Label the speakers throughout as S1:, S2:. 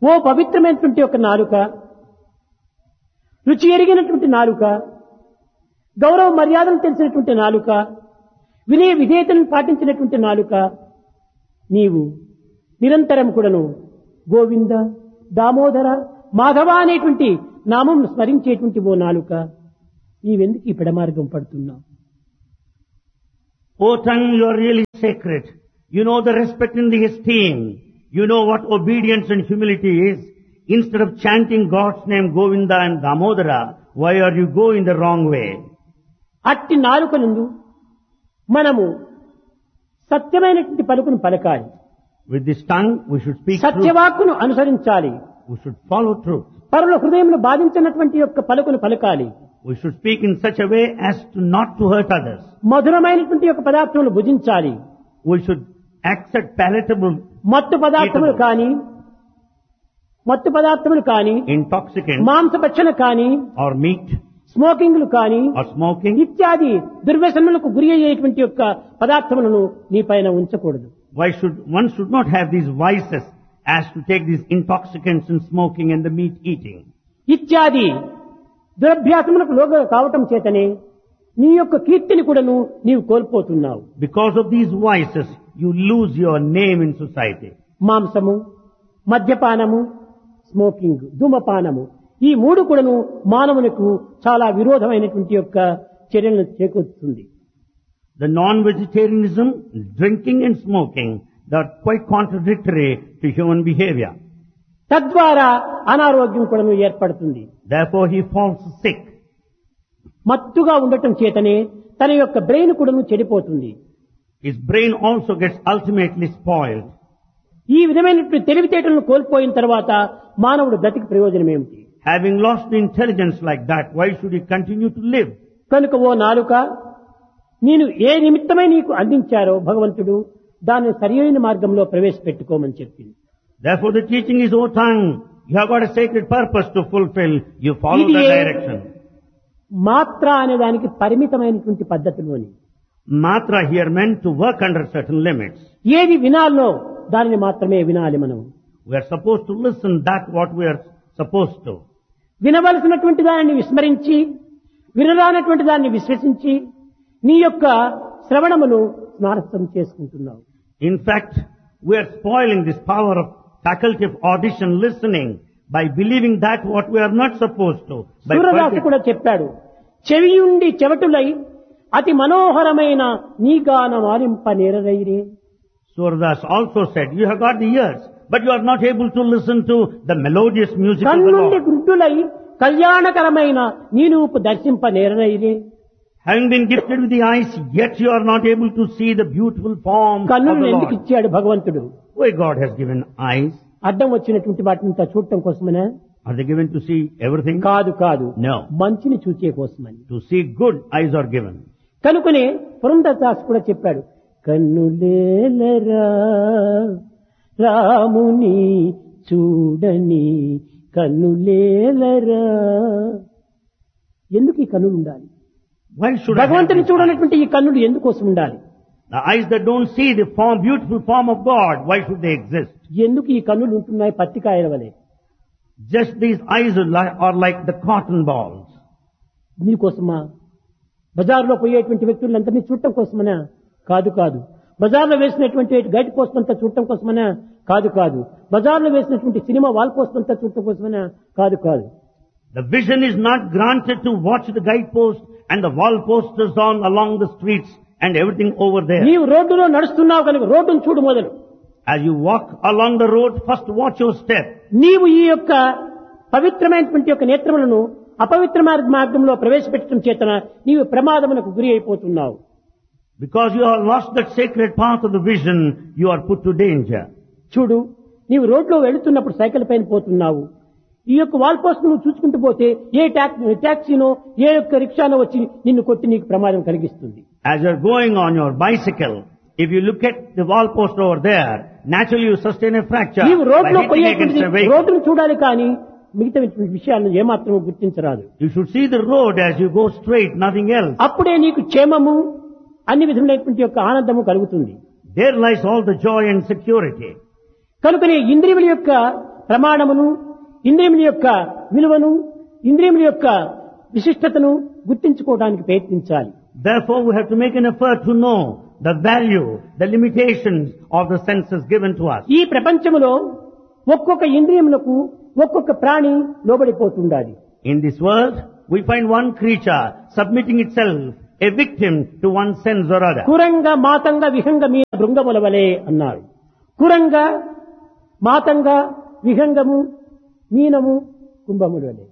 S1: ఓ పవిత్రమైనటువంటి ఒక నాలుక, రుచి ఎరిగినటువంటి నాలుక, గౌరవ మర్యాదలు తెలిసినటువంటి నాలుక, వినయ విధేయతలను పాటించినటువంటి నాలుక, నీవు నిరంతరం కూడాను గోవింద, దామోదర, మాధవ అనేటువంటి నామం స్మరించేటువంటి ఓ నాలుక, నీవెందుకు ఈ పెడమార్గం పడుతున్నావు?
S2: O tongue, you are really sacred. You know the respect and the esteem. You know what obedience and humility is. Instead of chanting God's name, Govinda and Damodara, why are you going the wrong way?
S1: అట్టి నాలుక నుండి మనము సత్యమైనటువంటి పలుకును పలకాలి.
S2: With this tongue, we should speak truth.
S1: సత్యవాక్కును అనుసరించాలి.
S2: We should follow truth.
S1: పరుల హృదయంలో బాధించినటువంటి యొక్క పలుకును పలకాలి.
S2: We should speak in such a way as to not to hurt others.
S1: మధురమైనటువంటి యొక్క పదార్థములు భుజించాలి.
S2: We should accept palatable,
S1: మత్తు పదార్థములు కానీ
S2: intoxicants,
S1: మాంసభక్షణ కానీ,
S2: or meat,
S1: స్మోకింగ్లు కానీ,
S2: or smoking.
S1: ఇత్యాది దుర్వ్యసనములకు గురి అయ్యేటువంటి యొక్క పదార్థములను నీ పైన ఉంచకూడదు.
S2: One should not have these vices as to take these intoxicants and smoking and the meat eating.
S1: ఇత్యాది దురభ్యాసములకు లోగా కావటం చేతనే నీ యొక్క కీర్తిని కూడాను నీవు కోల్పోతున్నావు.
S2: Because of these vices, you lose your name in society.
S1: మాంసము, మద్యపానము, స్మోకింగ్, ధూమపానము, ఈ మూడు కూడాను మానవునికి చాలా విరోధమైనటువంటి యొక్క చర్యలను చేకూరుతుంది.
S2: The non-vegetarianism, drinking and smoking, they are quite contradictory to human behavior.
S1: తద్వారా అనారోగ్యం కూడాను ఏర్పడుతుంది.
S2: Therefore he falls sick.
S1: మత్తుగా ఉండటం చేతనే తన యొక్క బ్రెయిన్ కూడాను చెడిపోతుంది.
S2: His brain also gets ultimately spoiled.
S1: ఈ విధమైనటువంటి తెలివితేటలను కోల్పోయిన తర్వాత మానవుడు బ్రతికి ప్రయోజనం ఏమిటి?
S2: Having lost the intelligence like that, why should he continue to live?
S1: కనుక ఓ నాలుక, నేను ఏ నిమిత్తమై నీకు అందించారో భగవంతుడు దాన్ని సరియైన మార్గంలో ప్రవేశపెట్టుకోమని చెప్పింది.
S2: Therefore the teaching is, O tongue, you have got a sacred purpose to fulfill. You follow the direction.
S1: మాత్ర అనే దానికి పరిమితమైనటువంటి పద్ధతిలోని
S2: Matra here meant to work under certain limits.
S1: ఏది వినాలో దానిని మాత్రమే వినాలి. మనం
S2: We are supposed to listen that what we are supposed to.
S1: వినవలసినటువంటి దానిని విస్మరించి, వినరానటువంటి దాన్ని విశ్వసించి నీ యొక్క శ్రవణమును స్నారస్థం చేసుకుంటున్నావు.
S2: In fact, we are spoiling this power of faculty of audition listening by believing that what we are not supposed to.
S1: Surdas కూడా చెప్పాడు, చెవియుండి చెవటులై అతి మనోహరమైన నీ గానం ఆలింప నేరరైరే.
S2: Surdas also said, you have got the ears, but you are not able to listen to the melodious music of the
S1: కన్నుండి
S2: Lord.
S1: గుడ్డులై కళ్యాణకరమైన నీ రూపు దర్శింప నేరరైరే.
S2: Having been gifted with the eyes, yet you are not able to see the beautiful form of
S1: కన్నులను
S2: the
S1: ఎందుకు
S2: Lord.
S1: ఇచ్చాడు భగవంతుడు?
S2: Why God has given eyes?
S1: అడ్డం వచ్చినటువంటి వాటిని చూడటం కోసమనే?
S2: Are they given to see everything?
S1: కాదు.
S2: No.
S1: మంచిని చూచే కోసమని.
S2: To see good, eyes are given.
S1: కనుకనే పురంధరదాస్ కూడా చెప్పాడు, కన్నులేలరా రాముని చూడని కన్నులేలరా. ఎందుకు ఈ కన్నులు ఉండాలి?
S2: Why should I have
S1: భగవంతుని
S2: these eyes?
S1: చూడనటువంటి ఈ కన్నులు ఎందుకోసం ఉండాలి?
S2: The eyes that don't see the form, beautiful form of God, why should they exist?
S1: ఎందుకు ఈ కన్నులు ఉంటున్నాయి పత్తికాయల వలె?
S2: Just these eyes are like the cotton balls.
S1: దీనికోసమా? బజార్లో పోయేటువంటి వ్యక్తులందరినీ చూడటం కోసమనా? కాదు. బజార్లో వేసినటువంటి గైడ్ పోస్ట్ అంతా చూడటం కోసమనా? కాదు. బజార్లో వేసినటువంటి సినిమా వాల్ పోస్ట్ అంతా చూడటం కోసమనా? కాదు.
S2: The vision is not granted to watch the guidepost and the wall posters on along the streets and everything over there.
S1: నీవు రోడ్డులో నడుస్తున్నావు కనుక రోడ్డును చూడు మొదలు.
S2: As you walk along the road, first watch your step.
S1: నీవు ఈ యొక్క పవిత్రమైనటువంటి యొక్క నేత్రములను అపవిత్ర మార్గంలో ప్రవేశపెట్టడం చేతన నీవు ప్రమాదమునకు గురి అయిపోతున్నావు.
S2: Because you have lost that sacred path of the vision, you are put to danger.
S1: చూడు, నీవు రోడ్లో వెళుతున్నప్పుడు సైకిల్ పైన పోతున్నావు. ఈ యొక్క వాల్ పోస్ట్ నువ్వు చూసుకుంటూ పోతే ఏ టాక్సీనో ఏ యొక్క రిక్షానో వచ్చి నిన్ను కొట్టి నీకు ప్రమాదం కలిగిస్తుంది.
S2: As you are going on your bicycle, if you look at the wall post over there, naturally you sustain a fracture
S1: నీవు
S2: by
S1: రోడ్లో
S2: hitting
S1: పోయేటువంటి
S2: against a vehicle.
S1: రోడ్డును చూడాలి కానీ మిగతా విషయాలను ఏమాత్రం గుర్తించరాదు.
S2: You should see the road as you go straight, nothing else.
S1: అప్పుడే నీకు క్షేమము, అన్ని విధములైనటువంటి యొక్క ఆనందము కలుగుతుంది.
S2: There lies all the joy and security.
S1: కనుకనే ఇంద్రియముల యొక్క ప్రమాణమును, ఇంద్రియముల యొక్క విలువను, ఇంద్రియముల యొక్క విశిష్టతను గుర్తించుకోవడానికి ప్రయత్నించాలి.
S2: Therefore, we have to make an effort to know the value, the limitations of the senses given to us.
S1: ఈ ప్రపంచములో ఒక్కొక్క ఇంద్రియములకు ఒక్కొక్క ప్రాణి లోబడిపోతుండాలి.
S2: In this world, we find one creature submitting itself, a victim to one sense or other.
S1: కురంగ మాతంగ విహంగ మీన భృంగముల వలె అన్నారు. కురంగ మాతంగ విహంగము మీనము కుంభముల వలె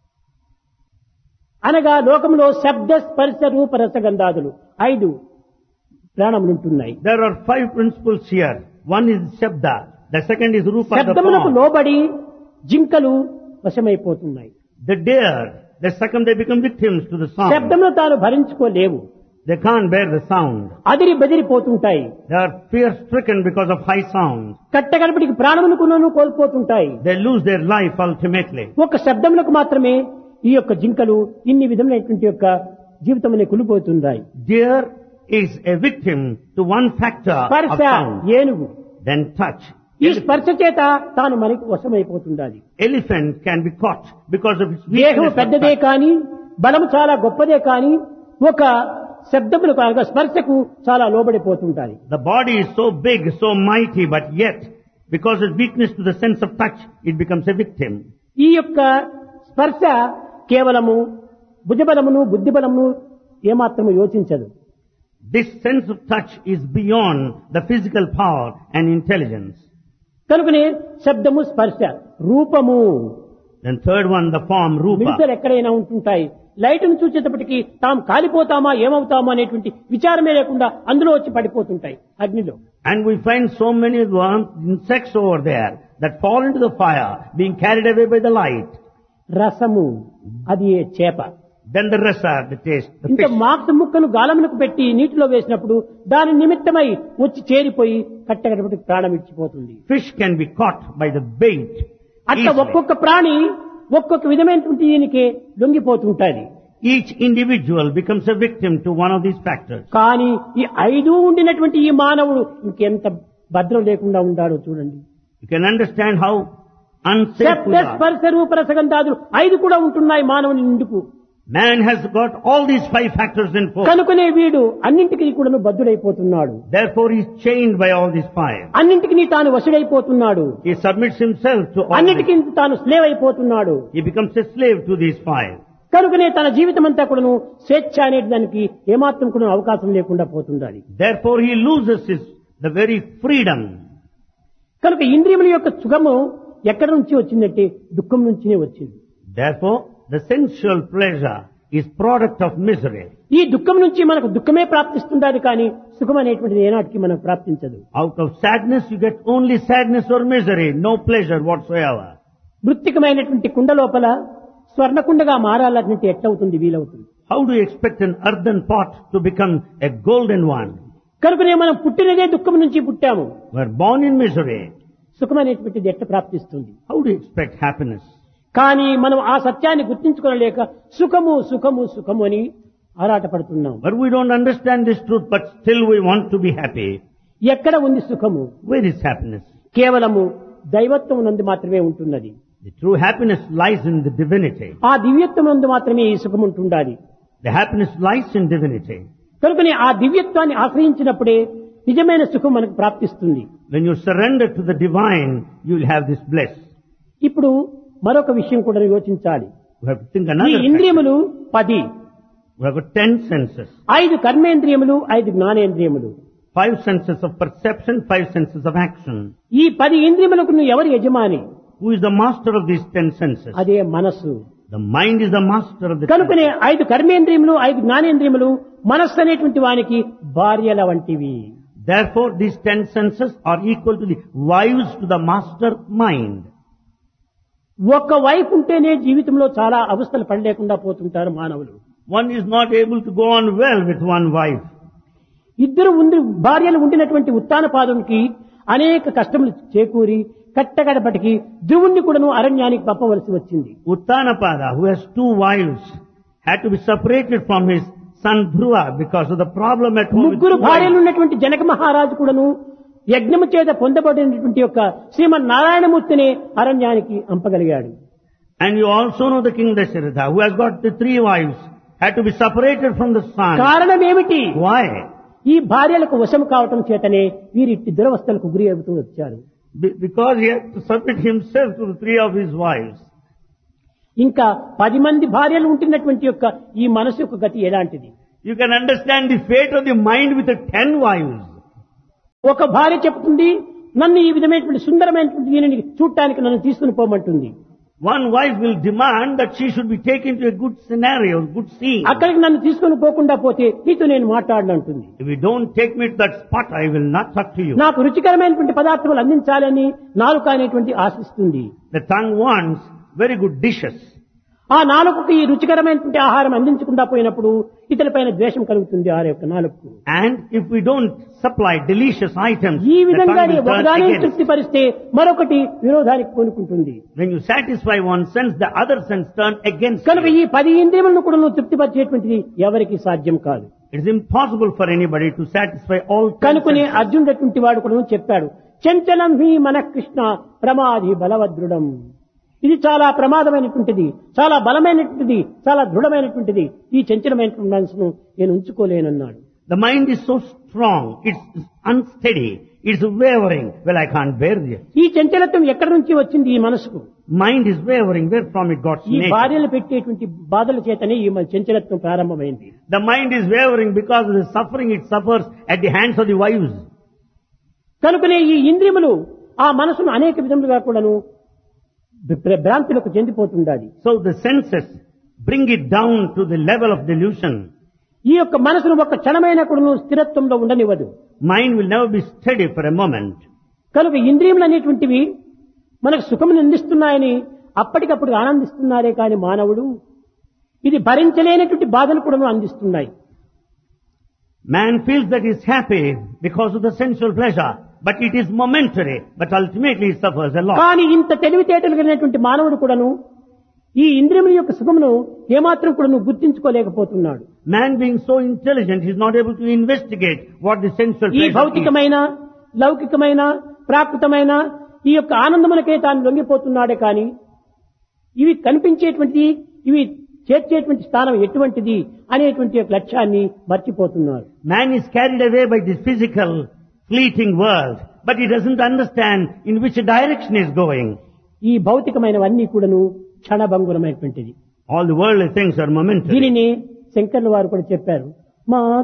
S1: అనగా లోకంలో శబ్ద స్పర్శ రూప రసగంధాదులు 5 ప్రాణములుంటున్నాయి.
S2: There are 5 principles here. One is Shabda, the second is Rupa, the
S1: శబ్దములకు
S2: form.
S1: లోబడి జింకలు వశమైపోతున్నాయి.
S2: The deer, the second they become victims to the sound.
S1: శబ్దమును తాను భరించుకోలేవు.
S2: They can't bear the sound.
S1: అదిరి బెదిరిపోతుంటాయి.
S2: They are fear-stricken because of high sound.
S1: కట్టగడపటికి ప్రాణమును కోల్పోతుంటాయి.
S2: They lose their life ultimately.
S1: ఒక శబ్దములకు మాత్రమే ఈ యొక్క జింకలు ఇన్ని విధమైనటువంటి యొక్క జీవితమునే కులిపోతున్నాయి.
S2: Deer is a victim to one factor of
S1: స్పర్శ
S2: sound.
S1: ఏనుగు,
S2: Then touch.
S1: ఈ స్పర్శ చేత తాను మనకి వశమైపోతుండాలి.
S2: Elephant can be caught because of its
S1: దేహం
S2: weakness. of
S1: పెద్దదే
S2: touch.
S1: కాని, బలము చాలా గొప్పదే కాని, ఒక శబ్దములకు అనగా స్పర్శకు చాలా లోబడిపోతుంటాయి.
S2: The body is so big, so mighty, but yet, because of weakness to the sense of touch, it becomes a victim.
S1: ఈ యొక్క స్పర్శ కేవలము భుజబలమును బుద్ధిబలమును ఏమాత్రము యోచించదు.
S2: This sense of touch is beyond the physical power and intelligence.
S1: కనుకనే శబ్దము స్పర్శ రూపము.
S2: Then third one, the form, Rupa.
S1: మిడతలు ఎక్కడైనా ఉంటుంటాయి. లైట్ను చూసేటప్పటికి తాము కాలిపోతామా ఏమవుతామా అనేటువంటి విచారమే లేకుండా అందులో వచ్చి పడిపోతుంటాయి అగ్నిలో.
S2: And we find so many worms, insects over there that fall into the fire, being carried away by the light.
S1: రసము అది చేప.
S2: Then the rasa, the taste, the
S1: ఇంత
S2: fish.
S1: మాంసం ముక్కను గాలమునకు పెట్టి నీటిలో వేసినప్పుడు దాని నిమిత్తమై వచ్చి చేరిపోయి కట్టగడపటికి ప్రాణం ఇచ్చిపోతుంది.
S2: Fish can be caught by the bait.
S1: అట్లా
S2: easily.
S1: ఒక్కొక్క ప్రాణి ఒక్కొక్క విధమైనటువంటి దీనికి లొంగిపోతుంటాది.
S2: Each individual becomes a victim to one of these factors.
S1: కానీ ఈ 5 ఉండినటువంటి ఈ మానవుడు ఇంకెంత భద్రం లేకుండా ఉండాడో చూడండి.
S2: You can understand how unsafe
S1: శబ్ద
S2: we are.
S1: స్పర్శ రూప రసగంధాదులు 5 కూడా ఉంటున్నాయి మానవుని నిండుకు.
S2: Man has got all these 5 factors in force.
S1: కనుకనే వీడు అన్నింటికి కూడా బద్ధుడైపోతున్నాడు.
S2: Therefore he is chained by all these 5.
S1: అన్నింటికి తాను వశుడైపోతున్నాడు.
S2: He submits himself to all
S1: అన్నిటికీ
S2: these.
S1: తాను స్లేవ్ అయిపోతున్నాడు.
S2: He becomes a slave to these 5.
S1: కనుకనే తన జీవితం అంతా కూడాను స్వేచ్ఛ అనే దానికి ఏమాత్రం కూడా అవకాశం లేకుండా పోతుండాలి.
S2: Therefore he loses the very freedom.
S1: కనుక ఇంద్రియముల యొక్క సుఖము ఎక్కడి నుంచి వచ్చిందంటే దుఃఖం నుంచినే వచ్చింది.
S2: Therefore the sensual pleasure is product of misery.
S1: ఈ దుఃఖం నుంచి మనకు దుఃఖమే ప్రాప్తిస్తుండాలి కానీ సుఖం అనేటువంటిది ఏనాటికి మనకు ప్రాప్తించదు.
S2: Out of sadness you get only sadness or misery, no pleasure whatsoever.
S1: మృత్తికమైనటువంటి కుండ లోపల స్వర్ణకుండగా మారాలంటే ఎట్లవుతుంది వీలవుతుంది.
S2: How do you expect an earthen pot to become a golden one?
S1: కనుకనే మనం పుట్టినదే దుఃఖం నుంచి పుట్టాము.
S2: We are born in misery.
S1: సుఖం అనేటువంటిది ఎట్లా ప్రాప్తిస్తుంది.
S2: How do you expect happiness?
S1: కానీ మనం ఆ సత్యాన్ని గుర్తించుకోలేక సుఖము సుఖము సుఖము అని ఆరాటపడుతున్నాం.
S2: But we don't understand this truth, but still we want to be happy.
S1: ఎక్కడ ఉంది సుఖము?
S2: Where is happiness?
S1: కేవలము దైవత్వం నందు మాత్రమే ఉంటున్నది.
S2: The true happiness lies in the divinity.
S1: ఆ దివ్యత్వం నందు మాత్రమే ఈ సుఖం ఉంటుండాలి.
S2: The happiness lies in divinity.
S1: కనుకనే ఆ దివ్యత్వాన్ని ఆశ్రయించినప్పుడే నిజమైన సుఖం మనకు ప్రాప్తిస్తుంది.
S2: When you surrender to the divine, you will have this bliss.
S1: ఇప్పుడు మరొక విషయం కూడా యోచించాలి.
S2: We have to think
S1: ఈ
S2: another factor.
S1: ఇంద్రియములు 10,
S2: We have got 10 senses.
S1: 5 కర్మేంద్రియములు, 5 జ్ఞానేంద్రియములు.
S2: 5 senses of perception, 5 senses of action.
S1: ఈ 10 ఇంద్రియములకు నువ్వు ఎవరు యజమాని?
S2: Who is the master of these 10 senses?
S1: అదే మనస్సు.
S2: The mind is the master of the
S1: కనుకనే
S2: senses.
S1: 5 కర్మేంద్రియములు, 5 జ్ఞానేంద్రియములు మనస్సు అనేటువంటి వానికి భార్యల వంటివి.
S2: Therefore, these 10 senses are equal to the wives to the master mind.
S1: ఒక్క వైపు ఉంటేనే జీవితంలో చాలా అవస్థలు పడలేకుండా పోతుంటారు మానవులు.
S2: One is not able to go on well with one wife.
S1: ఇద్దరు భార్యలు ఉండినటువంటి ఉత్తానపాదునికి అనేక కష్టములు చేకూరి కట్టగడపటికి ధ్రువుణ్ణి కూడాను అరణ్యానికి పంపవలసి వచ్చింది.
S2: Uttanapada, who has 2 wives, had to be separated from his son Dhruva because of the problem at home with
S1: ముగ్గురు
S2: 2
S1: భార్యలు
S2: wives.
S1: ఉన్నటువంటి జనక మహారాజు కూడాను యజ్ఞము చేత పొందబడినటువంటి యొక్క శ్రీమన్నారాయణమూర్తిని అరణ్యానికి అంపగలిగాడు.
S2: And you also know the king Dasharatha, who has got the 3 wives, had to be separated from the son.
S1: కారణం ఏమిటి?
S2: Why?
S1: ఈ భార్యలకు వశం కావటం చేతనే వీరిట్టి దురవస్థలకు గురి అవుతూ వచ్చారు.
S2: Because he had to submit himself to the 3 of his wives.
S1: ఇంకా 10 మంది భార్యలు ఉంటున్నటువంటి యొక్క ఈ మనసు యొక్క గతి ఎలాంటిది?
S2: You can understand the fate of the mind with the 10 wives.
S1: ఒక భార్య చెప్తుంది, నన్ను ఈ విధమైనటువంటి సుందరమైనటువంటి దీనిని చూడటానికి నన్ను తీసుకుని పోమంటుంది.
S2: One wife will demand that she should be taken to a good scenario, good scene.
S1: అక్కడికి నన్ను తీసుకుని పోకుండా పోతే నీతో నేను మాట్లాడనంటుంది.
S2: If you don't take me to that spot, I will not talk to you.
S1: నాకు రుచికరమైనటువంటి పదార్థాలు అందించాలని నాలుక అనేటువంటి ఆశిస్తుంది.
S2: The tongue wants very good dishes.
S1: ఆ నాలుకకి ఈ రుచికరమైనటువంటి ఆహారం అందించకుండా పోయినప్పుడు ఇతరులపైన ద్వేషం కలుగుతుంది ఆ యొక్క నాలుకకు.
S2: And if we don't supply delicious items,
S1: ఈ
S2: the
S1: విధంగా
S2: tongue will turn
S1: ఒకదాన్ని
S2: against.
S1: తృప్తిపరిస్తే మరొకటి విరోధానికి పూనుకుంటుంది.
S2: When you satisfy one sense, the other sense turn against
S1: కనుక
S2: you.
S1: ఈ 10 ఇంద్రియములను కూడా నువ్వు తృప్తిపరిచేటువంటిది ఎవరికి సాధ్యం కాదు.
S2: It is impossible for anybody to satisfy all
S1: కనుకనే
S2: senses.
S1: అర్జునుడటువంటి వాడు కూడా చెప్పాడు, చంచలం హి మన కృష్ణ ప్రమాది బలవదృఢం. ఇది చాలా ప్రమాదమైనటువంటిది, చాలా బలమైనటువంటిది, చాలా దృఢమైనటువంటిది. ఈ చంచలమైనటువంటి మనసును నేను ఉంచుకోలేనన్నాడు.
S2: The mind is so strong, it's unsteady, it's wavering. Well, I can't bear this.
S1: ఈ చంచలత్వం ఎక్కడి నుంచి వచ్చింది ఈ మనసుకు?
S2: Mind is wavering, where from it got
S1: ఈ
S2: nature.
S1: భార్యలు పెట్టేటువంటి బాధల చేతనే ఈ చంచలత్వం ప్రారంభమైంది.
S2: The mind is wavering because of the suffering it suffers at the hands of the wives.
S1: కనుకనే ఈ ఇంద్రియములు ఆ మనసును అనేక విధములుగా కూడాను భ్రాంతులకు చెందిపోతుండాలి.
S2: So the senses bring it down to the level of delusion.
S1: ఈ యొక్క మనసును ఒక క్షణమైన కూడాను స్థిరత్వంలో ఉండనివ్వదు.
S2: Mind will never be steady for a moment.
S1: కనుక ఇంద్రియములు అనేటువంటివి మనకు సుఖమును అందిస్తున్నాయని అప్పటికప్పుడు ఆనందిస్తున్నారే కాని మానవుడు ఇది భరించలేనటువంటి బాధలు కూడాను అందిస్తున్నాయి.
S2: Man feels that he is happy because of the sensual pleasure, but it is momentary, but ultimately he suffers a lot.
S1: కానీ ఇంత తెలివితేటలు కలిగినటువంటి మానవుడు కూడాను ఈ ఇంద్రియముల యొక్క సుఖమును ఏమాత్రం కూడాను గుర్తించుకోలేకపోతున్నాడు.
S2: Man being so intelligent, he is not able to investigate what the sensual
S1: ఈ
S2: pleasure is.
S1: భౌతికమైన లౌకికమైన ప్రాకృతమైన ఈ యొక్క ఆనందములకే తాను లొంగిపోతున్నాడే కానీ ఇవి కనిపించేటువంటి ఇవి చేర్చేటువంటి స్థానం ఎటువంటిది అనేటువంటి యొక్క లక్ష్యాన్ని మర్చిపోతున్నారు.
S2: Man is carried away by this physical, fleeting world, but he doesn't understand in which direction he is going.
S1: ఈ భౌతికమైనవన్నీ కూడాను క్షణభంగురమైనటువంటిది.
S2: All the worldly things are momentary.
S1: దీనిని శంకర్ల వారు కూడా చెప్పారు. మా